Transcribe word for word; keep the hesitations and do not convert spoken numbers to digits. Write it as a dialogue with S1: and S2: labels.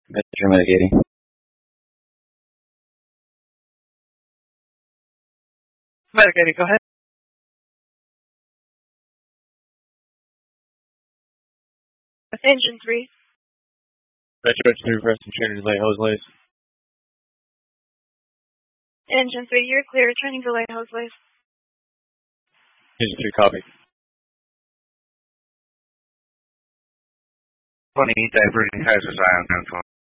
S1: Measure medicating.
S2: Medicating, go ahead.
S3: Engine three.
S4: Metro three, press and change light hose lace.
S3: Engine three, you're clear. Turning to light hose lace.
S4: Engine three, copy.
S5: twenty, diverting Kaiser's Island, ten four.